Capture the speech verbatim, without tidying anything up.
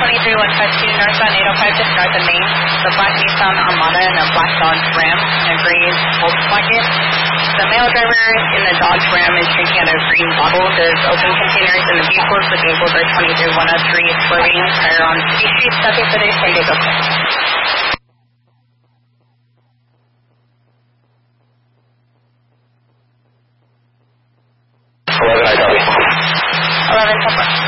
twenty-three one five two northbound eight oh five just north of Main. The black Nissan Armada and a black Dodge Ram and a gray Volkswagen. The male driver in the Dodge Ram is drinking out of green bottles. There's open containers in the vehicles. The vehicles are twenty-three one oh three swerving. Fire on C Street. Nothing for the San Diego Cliff. eleven I W. eleven, ten.